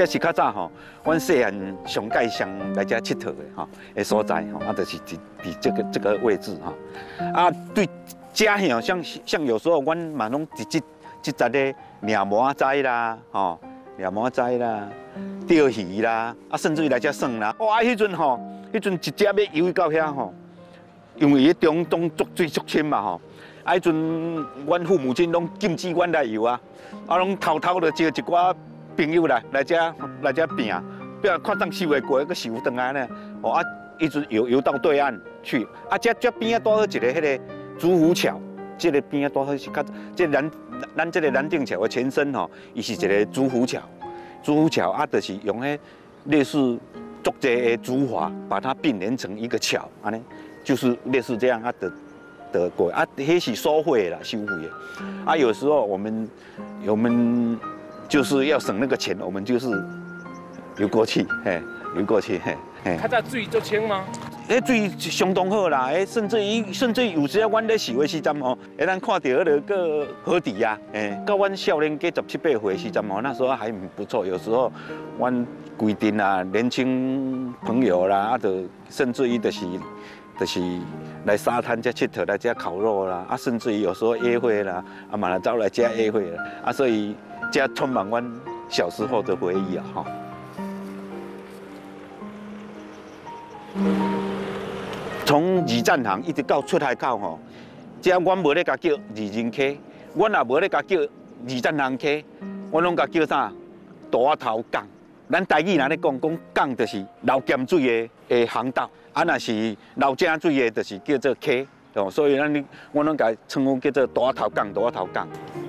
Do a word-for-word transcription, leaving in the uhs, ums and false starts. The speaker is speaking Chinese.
这是较早吼，阮细汉上界上来遮佚佗的吼的所在吼，啊，就是伫伫这个这个位置吼。啊，对家乡像像有时候阮嘛拢伫即即阵咧掠麻仔啦，吼掠麻仔啦，钓鱼啦，啊，甚至于来遮耍啦。哇，迄阵吼，迄阵一只要游到遐吼，因为迄中东足水足深嘛吼。 啊！迄阵，阮父母亲拢禁止阮来游啊，啊，拢偷偷的招一寡朋友来来遮来遮拼，拼看当游会过，搁游转来呢。哦啊，一直游游到对岸去。啊，遮遮边啊，带好一个迄个竹湖桥，这个边啊，带好是较，这南咱这个南定桥的前身吼，伊是一个竹湖桥。竹湖桥啊，就是用迄类似竹节的竹筏，把它并连成一个桥，安尼就是类似这样啊的。 的过啊，迄是收费啦，收费的。啊，有时候我们我们就是要省那个钱，我们就是游过去，嘿，游过去，嘿，嘿。 较早水足清吗？ 迄水相当好啦，诶，甚至于甚至有时啊，阮咧游的时阵吼，会咱看到迄个个河底啊，诶，到阮少年家十七八岁时阵吼，那时候还很不错。有时候阮规定啊，年轻朋友啦，啊，就甚至于就是。 就是来沙滩遮佚佗，来遮烤肉啦，啊，甚至于有时候约会啦，啊，嘛来走来遮约会啦，啊，所以遮充满阮小时候的回忆啊，哈。从二战行一直到出海口吼，遮阮无咧甲叫二人溪，阮也无咧甲叫二战行溪，阮拢甲叫啥？大头港。咱台语若咧讲，讲港就是流咸水的的航道。 啊，若是流正水的，就是叫做溪，哦，所以咱我拢甲称呼叫做大头港、大头港。